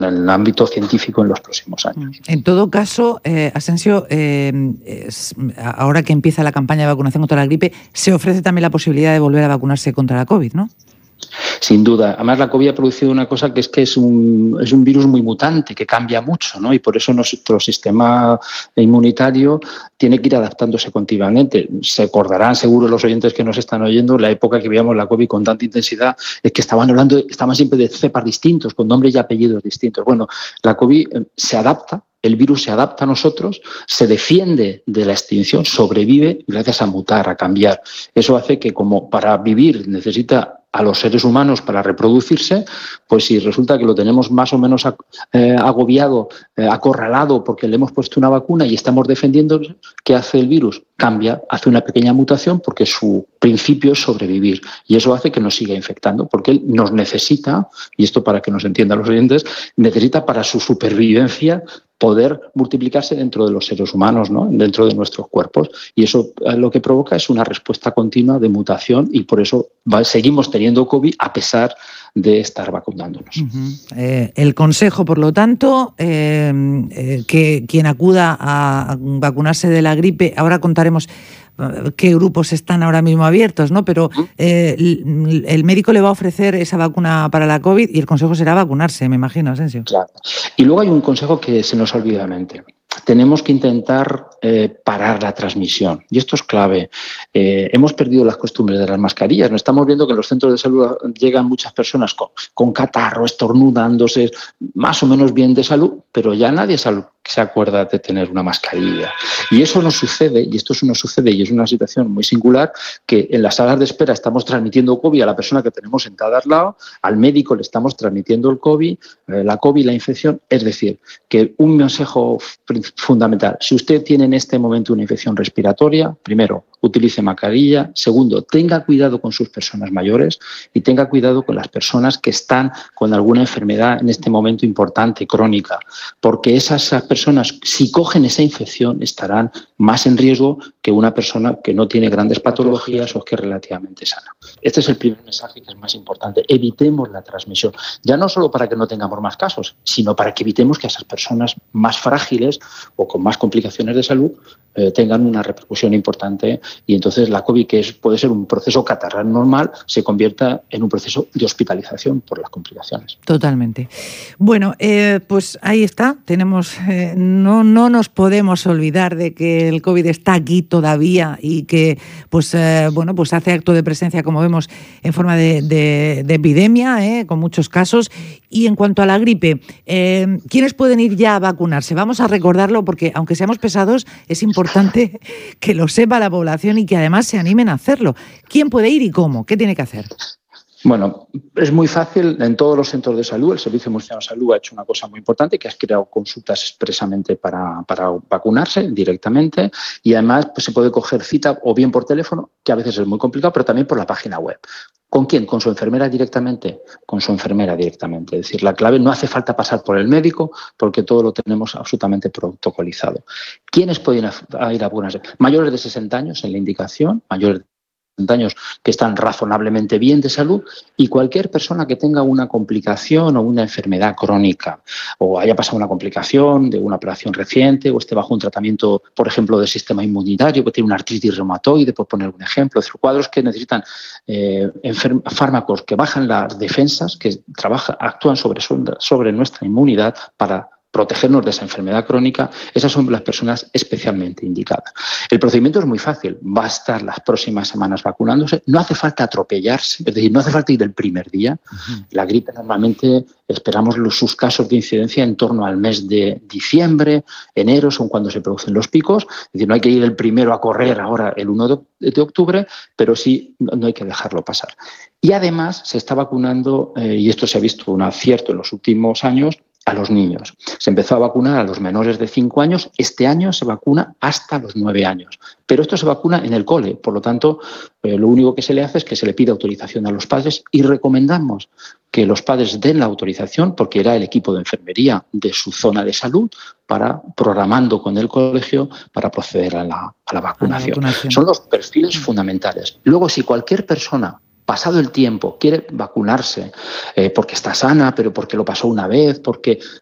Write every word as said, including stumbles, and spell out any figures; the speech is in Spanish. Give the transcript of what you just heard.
en el ámbito científico en los próximos años. En todo caso, eh, Asensio, eh, es, ahora que empieza la campaña de vacunación contra la gripe, se ofrece también la posibilidad de volver a vacunarse contra la COVID, ¿no? Sin duda. Además, la COVID ha producido una cosa que es que es un, es un virus muy mutante, que cambia mucho, ¿no? Y por eso nuestro sistema inmunitario tiene que ir adaptándose continuamente. Se acordarán seguro los oyentes que nos están oyendo, la época que veíamos la COVID con tanta intensidad, es que estaban hablando, estaban siempre de cepas distintos, con nombres y apellidos distintos. Bueno, la COVID se adapta. El virus se adapta a nosotros, se defiende de la extinción, sobrevive gracias a mutar, a cambiar. Eso hace que, como para vivir necesita a los seres humanos para reproducirse, pues si resulta que lo tenemos más o menos eh, agobiado, eh, acorralado porque le hemos puesto una vacuna y estamos defendiendo, ¿qué hace el virus? Cambia, hace una pequeña mutación porque su principio es sobrevivir y eso hace que nos siga infectando porque él nos necesita, y esto para que nos entiendan los oyentes, necesita para su supervivencia poder multiplicarse dentro de los seres humanos, ¿no? Dentro de nuestros cuerpos. Y eso lo que provoca es una respuesta continua de mutación y por eso va, seguimos teniendo COVID a pesar de estar vacunándonos. Uh-huh. Eh, el consejo, por lo tanto, eh, eh, que quien acuda a vacunarse de la gripe, ahora contaremos qué grupos están ahora mismo abiertos, ¿no? Pero eh, el médico le va a ofrecer esa vacuna para la COVID y el consejo será vacunarse, me imagino, Asensio. Claro. Y luego hay un consejo que se nos olvida de la mente. Tenemos que intentar eh, parar la transmisión. Y esto es clave. Eh, hemos perdido las costumbres de las mascarillas. No estamos viendo que en los centros de salud llegan muchas personas con, con catarro, estornudándose, más o menos bien de salud, pero ya nadie sal, se acuerda de tener una mascarilla. Y eso nos sucede, y esto nos sucede, y es una situación muy singular, que en las salas de espera estamos transmitiendo COVID a la persona que tenemos sentada al lado, al médico le estamos transmitiendo el COVID, eh, la COVID, la infección. Es decir, que un consejo fundamental, si usted tiene en este momento una infección respiratoria, primero, utilice mascarilla. Segundo, tenga cuidado con sus personas mayores y tenga cuidado con las personas que están con alguna enfermedad en este momento importante, crónica, porque esas personas, si cogen esa infección, estarán más en riesgo que una persona que no tiene grandes patologías o que es relativamente sana. Este es el primer mensaje que es más importante. Evitemos la transmisión, ya no solo para que no tengamos más casos, sino para que evitemos que esas personas más frágiles o con más complicaciones de salud eh, tengan una repercusión importante y entonces la COVID, que es, puede ser un proceso catarral normal, se convierta en un proceso de hospitalización por las complicaciones. Totalmente. Bueno, eh, pues ahí está. Tenemos, eh, no, no nos podemos olvidar de que el COVID está aquí todavía y que pues, eh, bueno, pues hace acto de presencia, como vemos, en forma de, de, de epidemia, eh, con muchos casos. Y en cuanto a la gripe, eh, ¿quiénes pueden ir ya a vacunarse? Vamos a recordarlo porque, aunque seamos pesados, es importante que lo sepa la población y que además se animen a hacerlo. ¿Quién puede ir y cómo? ¿Qué tiene que hacer? Bueno, es muy fácil. En todos los centros de salud, el Servicio Murciano de Salud ha hecho una cosa muy importante, que ha creado consultas expresamente para, para vacunarse directamente y además pues, se puede coger cita o bien por teléfono, que a veces es muy complicado, pero también por la página web. ¿Con quién? ¿Con su enfermera directamente? Con su enfermera directamente. Es decir, la clave, no hace falta pasar por el médico porque todo lo tenemos absolutamente protocolizado. ¿Quiénes pueden ir a vacunarse? Mayores de sesenta años en la indicación, mayores de años que están razonablemente bien de salud y cualquier persona que tenga una complicación o una enfermedad crónica o haya pasado una complicación de una operación reciente o esté bajo un tratamiento, por ejemplo, del sistema inmunitario, que tiene una artritis reumatoide, por poner un ejemplo, es decir, cuadros que necesitan eh, fármacos que bajan las defensas, que trabaja, actúan sobre, sobre nuestra inmunidad para protegernos de esa enfermedad crónica, esas son las personas especialmente indicadas. El procedimiento es muy fácil, va a estar las próximas semanas vacunándose, no hace falta atropellarse, es decir, no hace falta ir el primer día. Uh-huh. La gripe normalmente esperamos los, sus casos de incidencia en torno al mes de diciembre, enero, son cuando se producen los picos, es decir, no hay que ir el primero a correr ahora el primero de octubre, pero sí no hay que dejarlo pasar. Y además se está vacunando, eh, y esto se ha visto un acierto en los últimos años, a los niños. Se empezó a vacunar a los menores de cinco años, este año se vacuna hasta los nueve años. Pero esto se vacuna en el cole, por lo tanto, eh, lo único que se le hace es que se le pide autorización a los padres y recomendamos que los padres den la autorización porque era el equipo de enfermería de su zona de salud para programando con el colegio para proceder a la, a la vacunación. A la vacunación. Son los perfiles fundamentales. Luego, si cualquier persona pasado el tiempo, quiere vacunarse eh, porque está sana, pero porque lo pasó una vez, porque